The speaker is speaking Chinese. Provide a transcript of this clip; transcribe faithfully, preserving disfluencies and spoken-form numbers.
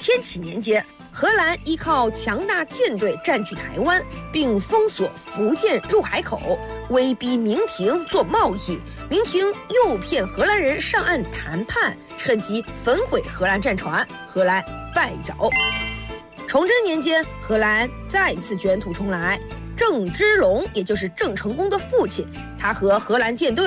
天启年间，荷兰依靠强大舰队占据台湾，并封锁福建入海口，威逼明廷做贸易。明廷诱骗荷兰人上岸谈判，趁机焚毁荷兰战船，荷兰败走。崇祯年间，荷兰再次卷土重来。郑芝龙，也就是郑成功的父亲，他和荷兰舰队